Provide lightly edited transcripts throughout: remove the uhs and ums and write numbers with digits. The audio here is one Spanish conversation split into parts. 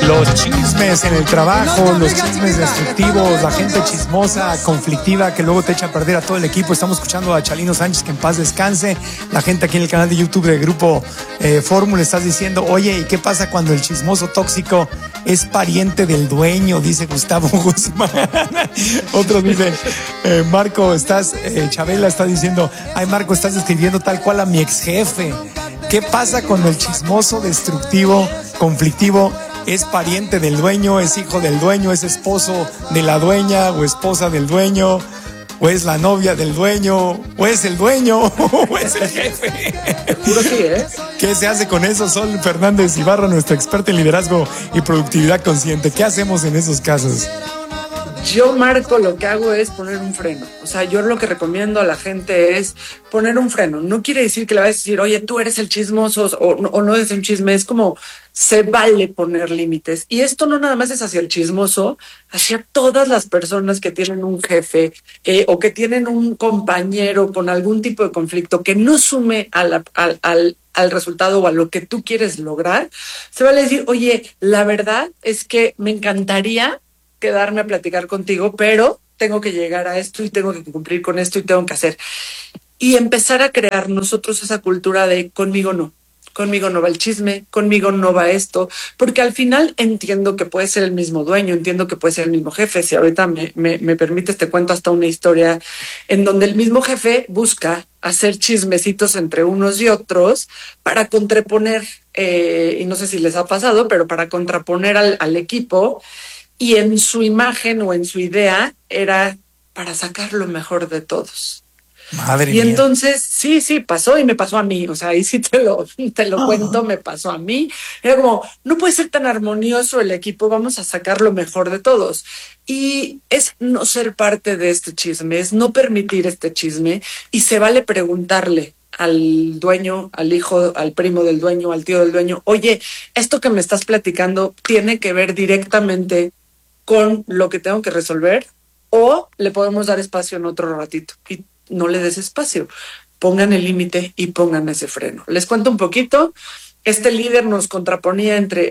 Los chismes en el trabajo, los chismes destructivos, la gente chismosa, conflictiva, que luego te echa a perder a todo el equipo. Estamos escuchando a Chalino Sánchez, que en paz descanse. La gente aquí en el canal de YouTube de Grupo Fórmula, estás diciendo, oye, ¿y qué pasa cuando el chismoso tóxico es pariente del dueño? Dice Gustavo Guzmán. Otro dice, Marco, Chabela está diciendo, ay, Marco, estás describiendo tal cual a mi ex jefe. ¿Qué pasa cuando el chismoso, destructivo, conflictivo es pariente del dueño, es hijo del dueño, es esposo de la dueña o esposa del dueño, o es la novia del dueño, o es el dueño, o es el jefe? Seguro sí, ¿eh? ¿Qué se hace con eso? Sol Fernández Ibarra, nuestra experta en liderazgo y productividad consciente. ¿Qué hacemos en esos casos? Yo, Marco, lo que hago es poner un freno. O sea, yo lo que recomiendo a la gente es poner un freno. No quiere decir que le vayas a decir, oye, tú eres el chismoso o no es un chisme. Es como, se vale poner límites. Y esto no nada más es hacia el chismoso, hacia todas las personas que tienen un jefe o que tienen un compañero con algún tipo de conflicto que no sume al resultado o a lo que tú quieres lograr. Se vale decir, oye, la verdad es que me encantaría quedarme a platicar contigo, pero tengo que llegar a esto y tengo que cumplir con esto y tengo que hacer. Y empezar a crear nosotros esa cultura de conmigo no va el chisme, conmigo no va esto, porque al final entiendo que puede ser el mismo dueño, entiendo que puede ser el mismo jefe. Si ahorita me permites, te cuento hasta una historia en donde el mismo jefe busca hacer chismecitos entre unos y otros para contraponer, y no sé si les ha pasado, pero para contraponer al equipo. Y en su imagen o en su idea era para sacar lo mejor de todos. Madre mía. Y entonces, sí, pasó y me pasó a mí. O sea, ahí sí te lo cuento, me pasó a mí. Era como, no puede ser tan armonioso el equipo, vamos a sacar lo mejor de todos. Y es no ser parte de este chisme, es no permitir este chisme, y se vale preguntarle al dueño, al hijo, al primo del dueño, al tío del dueño, oye, esto que me estás platicando tiene que ver directamente con lo que tengo que resolver, o le podemos dar espacio en otro ratito. Y no le des espacio, pongan el límite y pongan ese freno. Les cuento un poquito. Este líder nos contraponía entre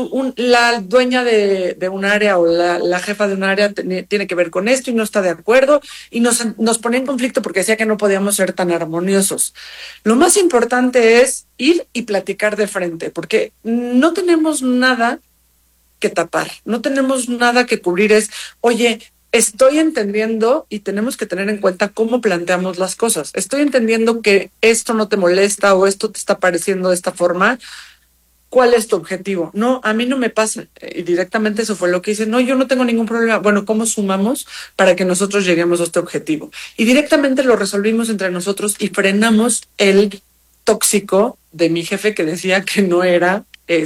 la dueña de un área o la jefa de un área tiene que ver con esto y no está de acuerdo, y nos ponía en conflicto porque decía que no podíamos ser tan armoniosos. Lo más importante es ir y platicar de frente, porque no tenemos nada que tapar, no tenemos nada que cubrir. Es, oye, estoy entendiendo, y tenemos que tener en cuenta cómo planteamos las cosas. Estoy entendiendo que esto no te molesta o esto te está pareciendo de esta forma. ¿Cuál es tu objetivo? No, a mí no me pasa. Y directamente eso fue lo que hice. No, yo no tengo ningún problema. Bueno, ¿cómo sumamos para que nosotros lleguemos a este objetivo? Y directamente lo resolvimos entre nosotros y frenamos el tóxico de mi jefe, que decía que no era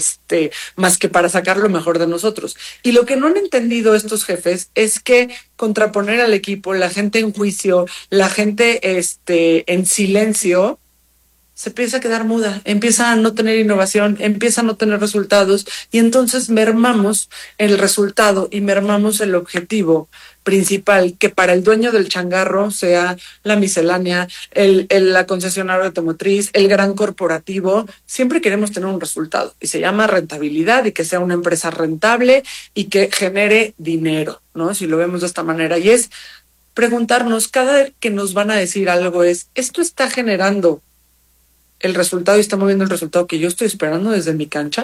más que para sacar lo mejor de nosotros. Y lo que no han entendido estos jefes es que contraponer al equipo, la gente en juicio, la gente en silencio, se empieza a quedar muda, empieza a no tener innovación, empieza a no tener resultados, y entonces mermamos el resultado y mermamos el objetivo principal, que para el dueño del changarro sea la miscelánea, la concesionaria automotriz, el gran corporativo. Siempre queremos tener un resultado y se llama rentabilidad, y que sea una empresa rentable y que genere dinero, ¿no? Si lo vemos de esta manera, y es preguntarnos cada vez que nos van a decir algo, ¿esto está generando el resultado y está moviendo el resultado que yo estoy esperando desde mi cancha?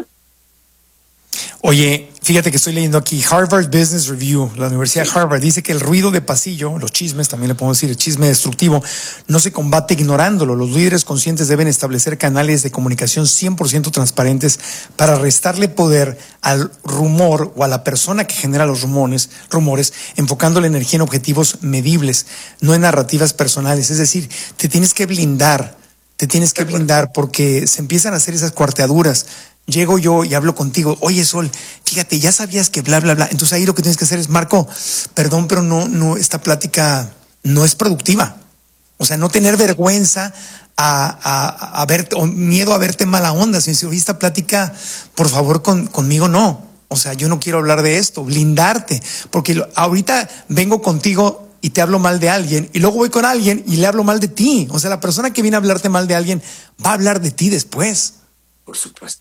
Oye, fíjate que estoy leyendo aquí Harvard Business Review, la Universidad de Harvard dice que el ruido de pasillo, los chismes, también le podemos decir el chisme destructivo, no se combate ignorándolo. Los líderes conscientes deben establecer canales de comunicación 100% transparentes para restarle poder al rumor o a la persona que genera los rumores, enfocando la energía en objetivos medibles, no en narrativas personales. Es decir, te tienes que blindar porque se empiezan a hacer esas cuarteaduras. Llego yo y hablo contigo, oye Sol, fíjate, ya sabías que bla, bla, bla. Entonces ahí lo que tienes que hacer es, Marco, perdón, pero no, esta plática no es productiva. O sea, no tener vergüenza a verte, o miedo a verte mala onda. Si oye, esta plática, por favor, conmigo no. O sea, yo no quiero hablar de esto, blindarte. Porque ahorita vengo contigo y te hablo mal de alguien, y luego voy con alguien y le hablo mal de ti. O sea, la persona que viene a hablarte mal de alguien va a hablar de ti después. Por supuesto.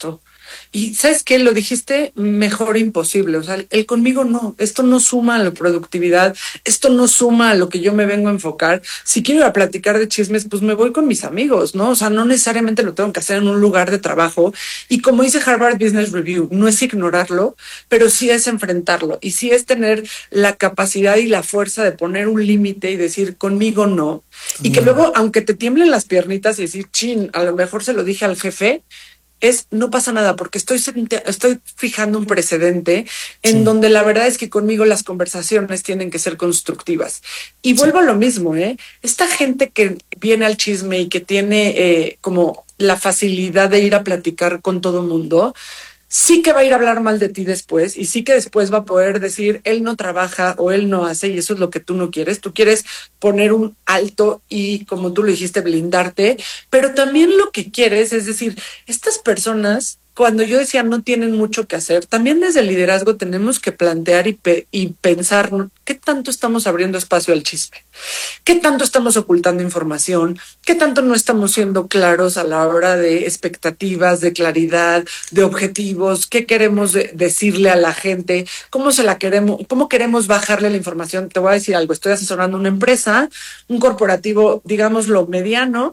Y ¿sabes qué? Lo dijiste mejor imposible. O sea, el conmigo no. Esto no suma a la productividad. Esto no suma a lo que yo me vengo a enfocar. Si quiero ir a platicar de chismes, pues me voy con mis amigos, ¿no? O sea, no necesariamente lo tengo que hacer en un lugar de trabajo. Y como dice Harvard Business Review, no es ignorarlo, pero sí es enfrentarlo. Y sí es tener la capacidad y la fuerza de poner un límite y decir conmigo no. Y que luego, aunque te tiemblen las piernitas y decir, chin, a lo mejor se lo dije al jefe, no pasa nada porque estoy fijando un precedente en donde la verdad es que conmigo las conversaciones tienen que ser constructivas. Y vuelvo a lo mismo, esta gente que viene al chisme y que tiene como la facilidad de ir a platicar con todo el mundo, sí que va a ir a hablar mal de ti después y sí que después va a poder decir él no trabaja o él no hace y eso es lo que tú no quieres. Tú quieres poner un alto y, como tú lo dijiste, blindarte, pero también lo que quieres es decir, estas personas, cuando yo decía no tienen mucho que hacer, también desde el liderazgo tenemos que plantear y pensar qué tanto estamos abriendo espacio al chisme, qué tanto estamos ocultando información, qué tanto no estamos siendo claros a la hora de expectativas, de claridad, de objetivos, qué queremos decirle a la gente, cómo queremos bajarle la información. Te voy a decir algo, estoy asesorando una empresa, un corporativo, digámoslo, mediano,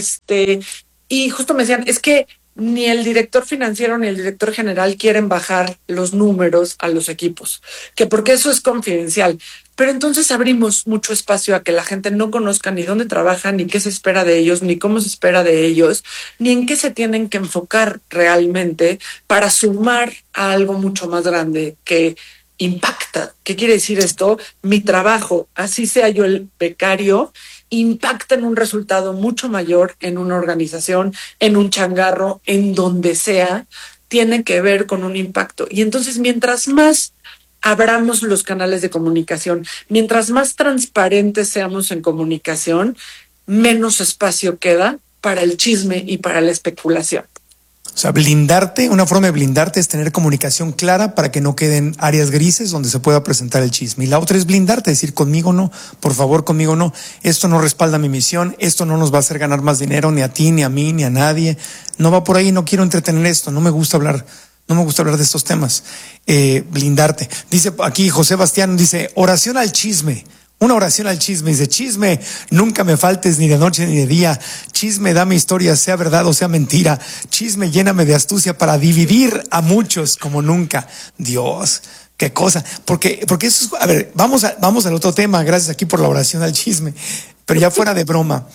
y justo me decían, es que ni el director financiero ni el director general quieren bajar los números a los equipos, que porque eso es confidencial. Pero entonces abrimos mucho espacio a que la gente no conozca ni dónde trabajan, ni qué se espera de ellos, ni cómo se espera de ellos, ni en qué se tienen que enfocar realmente para sumar a algo mucho más grande que impacta. ¿Qué quiere decir esto? Mi trabajo, así sea yo el becario, impacta en un resultado mucho mayor en una organización, en un changarro, en donde sea, tiene que ver con un impacto. Y entonces, mientras más abramos los canales de comunicación, mientras más transparentes seamos en comunicación, menos espacio queda para el chisme y para la especulación. O sea, blindarte, una forma de blindarte es tener comunicación clara para que no queden áreas grises donde se pueda presentar el chisme. Y la otra es blindarte, decir conmigo no, por favor conmigo no. Esto no respalda mi misión, esto no nos va a hacer ganar más dinero ni a ti, ni a mí, ni a nadie. No va por ahí, no quiero entretener esto, no me gusta hablar de estos temas. Blindarte. Dice aquí José Bastián, dice, oración al chisme. Una oración al chisme, dice, chisme, nunca me faltes ni de noche ni de día, chisme, dame historia, sea verdad o sea mentira, chisme, lléname de astucia para dividir a muchos como nunca. Dios, qué cosa, porque eso es, a ver, vamos al otro tema, gracias aquí por la oración al chisme, pero ya fuera de broma,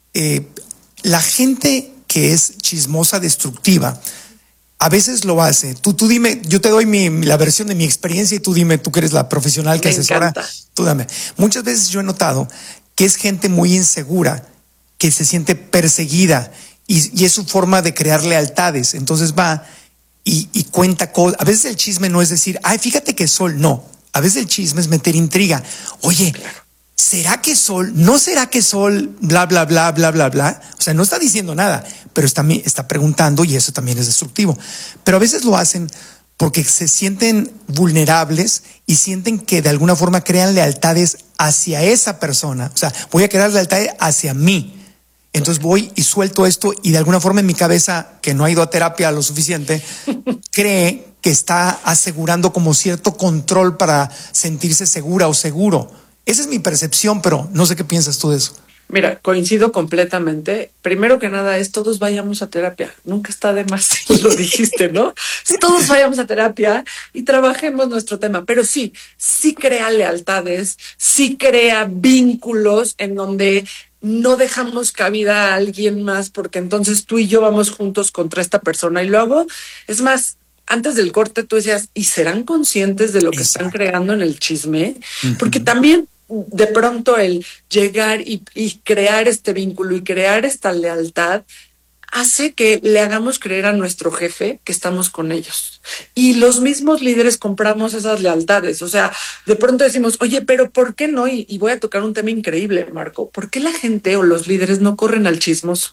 la gente que es chismosa destructiva, a veces lo hace. Tú dime, yo te doy la versión de mi experiencia y tú dime, tú que eres la profesional que asesora, tú dame. Muchas veces yo he notado que es gente muy insegura, que se siente perseguida y es su forma de crear lealtades. Entonces va y cuenta cosas. A veces el chisme no es decir, ay, fíjate que Sol, no. A veces el chisme es meter intriga. Oye, ¿será que Sol? ¿No será que Sol? Bla, bla, bla, bla, bla, bla. O sea, no está diciendo nada, pero está preguntando y eso también es destructivo. Pero a veces lo hacen porque se sienten vulnerables y sienten que de alguna forma crean lealtades hacia esa persona. O sea, voy a crear lealtades hacia mí. Entonces voy y suelto esto y de alguna forma en mi cabeza, que no ha ido a terapia lo suficiente, cree que está asegurando como cierto control para sentirse segura o seguro. Esa es mi percepción, pero no sé qué piensas tú de eso. Mira, coincido completamente. Primero que nada todos vayamos a terapia. Nunca está de más, lo dijiste, ¿no? Todos vayamos a terapia y trabajemos nuestro tema. Pero sí crea lealtades, sí crea vínculos en donde no dejamos cabida a alguien más porque entonces tú y yo vamos juntos contra esta persona. Y luego, es más, antes del corte tú decías, ¿y serán conscientes de lo que están creando en el chisme? Porque también de pronto el llegar y crear este vínculo y crear esta lealtad hace que le hagamos creer a nuestro jefe que estamos con ellos. Y los mismos líderes compramos esas lealtades. O sea, de pronto decimos, oye, pero ¿por qué no? Y voy a tocar un tema increíble, Marco. ¿Por qué la gente o los líderes no corren al chismoso?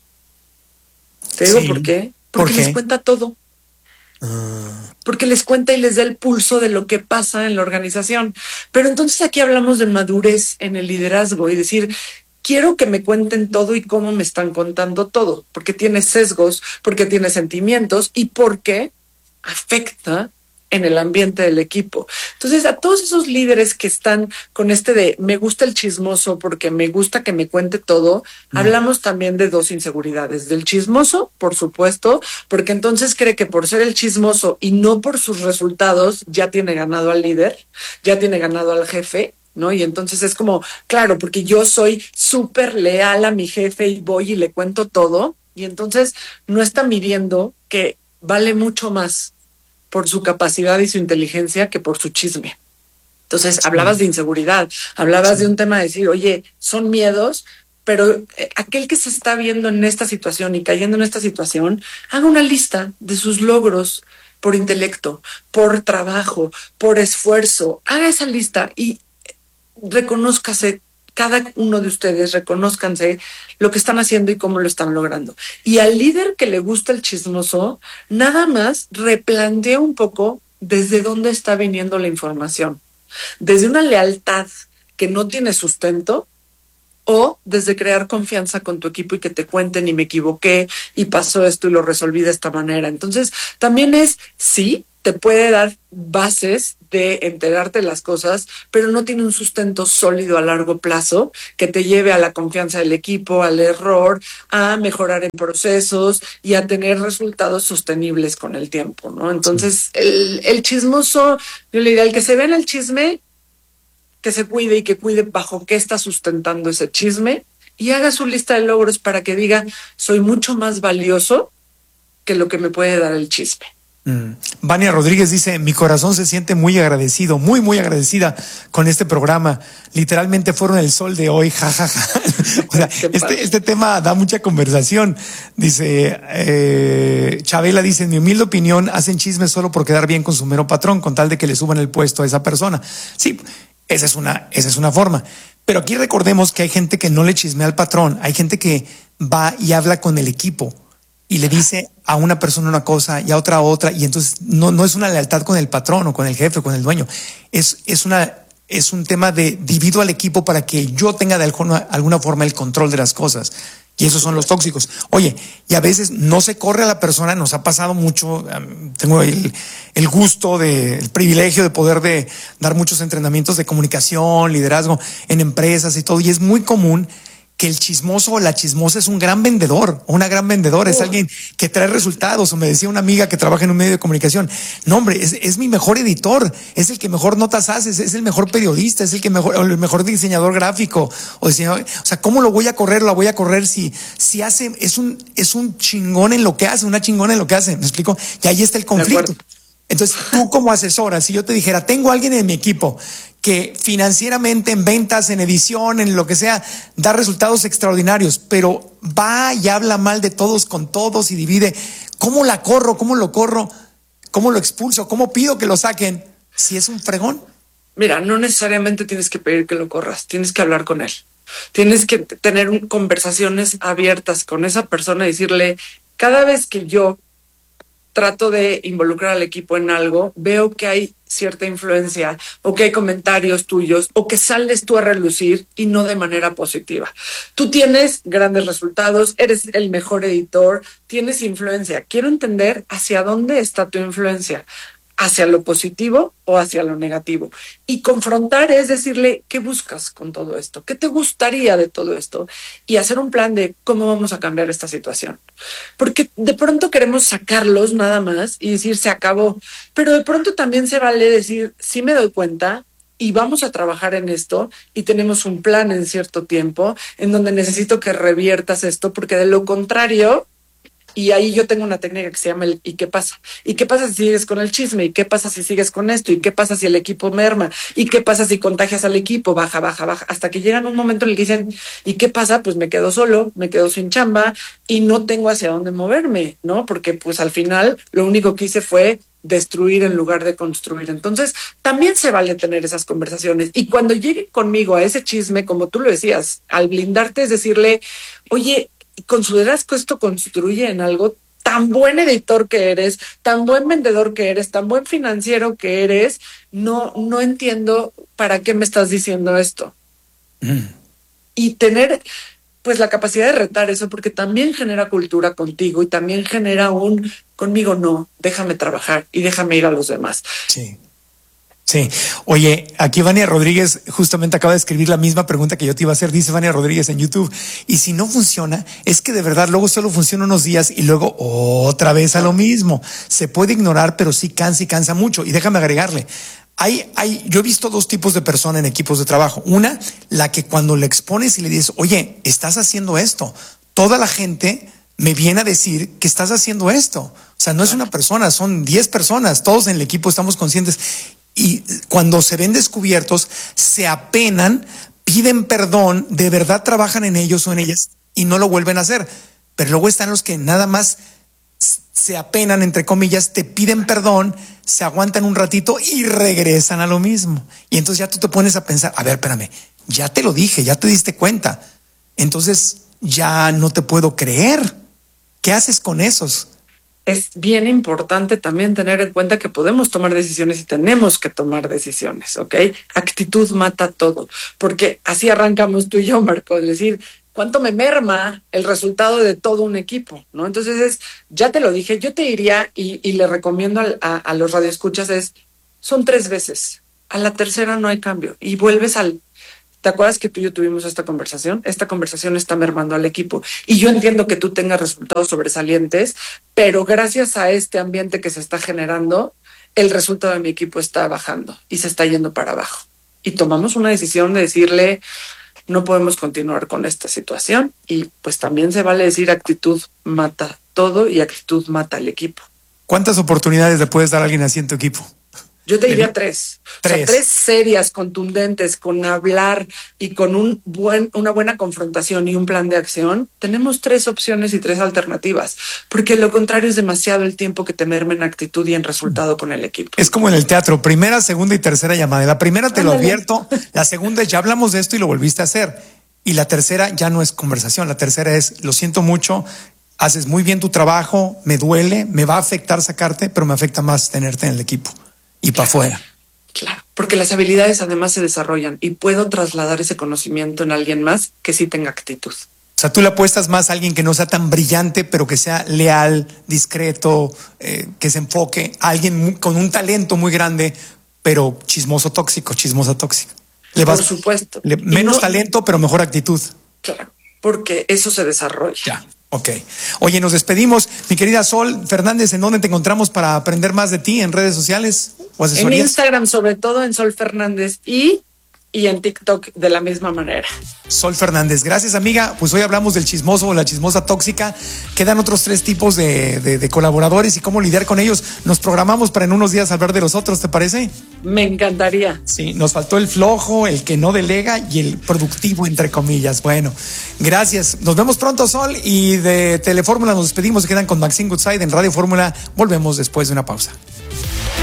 Te digo por qué. Porque les cuenta todo. Porque les cuenta y les da el pulso de lo que pasa en la organización. Pero entonces aquí hablamos de madurez en el liderazgo y decir, quiero que me cuenten todo y cómo me están contando todo, porque tiene sesgos, porque tiene sentimientos y porque afecta en el ambiente del equipo. Entonces, a todos esos líderes que están con de me gusta el chismoso porque me gusta que me cuente todo, hablamos también de dos inseguridades. Del chismoso, por supuesto, porque entonces cree que por ser el chismoso y no por sus resultados, ya tiene ganado al líder, ya tiene ganado al jefe, ¿no? Y entonces es como, claro, porque yo soy súper leal a mi jefe y voy y le cuento todo, y entonces no está midiendo que vale mucho más por su capacidad y su inteligencia que por su chisme. Entonces, hablabas de inseguridad, hablabas de un tema de decir, oye, son miedos, pero aquel que se está viendo en esta situación y cayendo en esta situación, haga una lista de sus logros por intelecto, por trabajo, por esfuerzo, haga esa lista y reconózcase, cada uno de ustedes, reconózcanse lo que están haciendo y cómo lo están logrando. Y al líder que le gusta el chismoso, nada más replantea un poco desde dónde está viniendo la información. Desde una lealtad que no tiene sustento o desde crear confianza con tu equipo y que te cuenten y me equivoqué y pasó esto y lo resolví de esta manera. Entonces, también sí, te puede dar bases de enterarte de las cosas, pero no tiene un sustento sólido a largo plazo que te lleve a la confianza del equipo, al error, a mejorar en procesos y a tener resultados sostenibles con el tiempo, ¿no? Entonces, el chismoso, yo le diría, el que se ve en el chisme, que se cuide y que cuide bajo qué está sustentando ese chisme y haga su lista de logros para que diga, soy mucho más valioso que lo que me puede dar el chisme. Vania Rodríguez dice, mi corazón se siente muy agradecido, muy, muy agradecida con este programa. Literalmente fueron el sol de hoy, jajaja. O sea, este tema da mucha conversación. Dice, Chabela dice, en mi humilde opinión, hacen chismes solo por quedar bien con su mero patrón, con tal de que le suban el puesto a esa persona. Sí, esa es una forma. Pero aquí recordemos que hay gente que no le chismea al patrón, hay gente que va y habla con el equipo y le dice a una persona una cosa y a otra, y entonces no es una lealtad con el patrón o con el jefe o con el dueño, es un tema de divido al equipo para que yo tenga de alguna forma el control de las cosas. Y esos son los tóxicos. Oye, y a veces no se corre a la persona, nos ha pasado mucho, tengo el gusto, el privilegio de poder dar muchos entrenamientos de comunicación, liderazgo en empresas y todo, y es muy común que el chismoso o la chismosa es un gran vendedor o una gran vendedora, es alguien que trae resultados. O me decía una amiga que trabaja en un medio de comunicación, no hombre, es mi mejor editor, es el que mejor notas hace, es el mejor periodista, es el mejor diseñador gráfico o diseñador. O sea, ¿cómo lo voy a correr? Lo voy a correr si hace, es un chingón en lo que hace, una chingona en lo que hace, ¿me explico? Y ahí está el conflicto. Entonces, tú como asesora, si yo te dijera, tengo a alguien en mi equipo que financieramente, en ventas, en edición, en lo que sea, da resultados extraordinarios, pero va y habla mal de todos con todos y divide, ¿cómo la corro? ¿Cómo lo corro? ¿Cómo lo expulso? ¿Cómo pido que lo saquen? Si es un fregón. Mira, no necesariamente tienes que pedir que lo corras, tienes que hablar con él. Tienes que tener conversaciones abiertas con esa persona y decirle, cada vez que yo trato de involucrar al equipo en algo, veo que hay cierta influencia o que hay comentarios tuyos o que sales tú a relucir y no de manera positiva. Tú tienes grandes resultados, eres el mejor editor, tienes influencia. Quiero entender hacia dónde está tu influencia, hacia lo positivo o hacia lo negativo. Y confrontar es decirle, ¿qué buscas con todo esto? ¿Qué te gustaría de todo esto? Y hacer un plan de cómo vamos a cambiar esta situación. Porque de pronto queremos sacarlos nada más y decir, se acabó. Pero de pronto también se vale decir, sí me doy cuenta y vamos a trabajar en esto y tenemos un plan en cierto tiempo en donde necesito que reviertas esto, porque de lo contrario... Y ahí yo tengo una técnica que se llama el ¿y qué pasa? ¿Y qué pasa si sigues con el chisme? ¿Y qué pasa si sigues con esto? ¿Y qué pasa si el equipo merma? ¿Y qué pasa si contagias al equipo? Baja, baja, baja. Hasta que llegan un momento en el que dicen, ¿y qué pasa? Pues me quedo solo, me quedo sin chamba y no tengo hacia dónde moverme, ¿no? Porque pues al final lo único que hice fue destruir en lugar de construir. Entonces, también se vale tener esas conversaciones. Y cuando llegue conmigo a ese chisme, como tú lo decías, al blindarte es decirle, oye, ¿consideras que esto construye en algo? Tan buen editor que eres, tan buen vendedor que eres, tan buen financiero que eres, no entiendo para qué me estás diciendo esto. Y tener pues la capacidad de retar eso, porque también genera cultura contigo y también genera conmigo no, déjame trabajar y déjame ir a los demás. Sí. Sí. Oye, aquí Vania Rodríguez justamente acaba de escribir la misma pregunta que yo te iba a hacer. Dice Vania Rodríguez en YouTube. Y si no funciona, es que de verdad luego solo funciona unos días y luego otra vez a lo mismo. Se puede ignorar, pero sí cansa y cansa mucho. Y déjame agregarle. Yo he visto dos tipos de personas en equipos de trabajo. Una, la que cuando le expones y le dices, oye, estás haciendo esto, toda la gente me viene a decir que estás haciendo esto. O sea, no es una persona, son 10 personas. Todos en el equipo estamos conscientes. Y cuando se ven descubiertos, se apenan, piden perdón, de verdad trabajan en ellos o en ellas y no lo vuelven a hacer. Pero luego están los que nada más se apenan, entre comillas, te piden perdón, se aguantan un ratito y regresan a lo mismo. Y entonces ya tú te pones a pensar, a ver, espérame, ya te lo dije, ya te diste cuenta. Entonces ya no te puedo creer. ¿Qué haces con esos? Es bien importante también tener en cuenta que podemos tomar decisiones y tenemos que tomar decisiones, ¿ok? Actitud mata todo, porque así arrancamos tú y yo, Marco, es decir, ¿cuánto me merma el resultado de todo un equipo? ¿No? Entonces, ya te lo dije, yo te diría y le recomiendo a los radioescuchas son 3 veces, a la tercera no hay cambio y vuelves ¿te acuerdas que tú y yo tuvimos esta conversación? Esta conversación está mermando al equipo. Y yo entiendo que tú tengas resultados sobresalientes, pero gracias a este ambiente que se está generando, el resultado de mi equipo está bajando y se está yendo para abajo. Y tomamos una decisión de decirle, no podemos continuar con esta situación. Y pues también se vale decir actitud mata todo y actitud mata al equipo. ¿Cuántas oportunidades le puedes dar a alguien así en tu equipo? Yo te diría 3. O sea, 3 serias, contundentes, con hablar y con una buena confrontación y un plan de acción. Tenemos 3 opciones y 3 alternativas, porque lo contrario es demasiado el tiempo que te merma en actitud y en resultado con el equipo. Es como en el teatro, primera, segunda y tercera llamada. La primera te lo advierto, la segunda es ya hablamos de esto y lo volviste a hacer. Y la tercera ya no es conversación, la tercera es lo siento mucho, haces muy bien tu trabajo, me duele, me va a afectar sacarte, pero me afecta más tenerte en el equipo. Y para afuera. Claro, porque las habilidades además se desarrollan y puedo trasladar ese conocimiento en alguien más que sí tenga actitud. O sea, tú le apuestas más a alguien que no sea tan brillante, pero que sea leal, discreto, que se enfoque, a alguien con un talento muy grande, pero chismosa tóxica. Por supuesto. Menos talento, pero mejor actitud. Claro, porque eso se desarrolla. Ya. Ok. Oye, nos despedimos. Mi querida Sol Fernández, ¿en dónde te encontramos para aprender más de ti? ¿En redes sociales o asesorías? En Instagram, sobre todo en Sol Fernández y en TikTok de la misma manera. Sol Fernández, gracias amiga. Pues hoy hablamos del chismoso o la chismosa tóxica. Quedan otros 3 tipos de colaboradores y cómo lidiar con ellos. Nos programamos para en unos días hablar de los otros, ¿te parece? Me encantaría. Sí, nos faltó el flojo, el que no delega y el productivo, entre comillas. Bueno, gracias. Nos vemos pronto, Sol. Y de Telefórmula nos despedimos. Se quedan con Maxine Goodside en Radio Fórmula. Volvemos después de una pausa.